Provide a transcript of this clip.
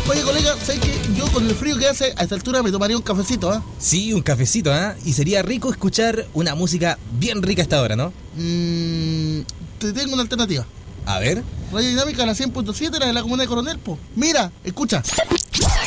Oye, colega, ¿sabes qué? Yo con el frío que hace a esta altura me tomaría un cafecito, ¿ah? Sí, un cafecito, ¿ah? Y sería rico escuchar una música bien rica a esta hora, ¿no? Te tengo una alternativa. A ver. Radio Dinámica, la 100.7, la de la comuna de Coronel, po. Mira, escucha.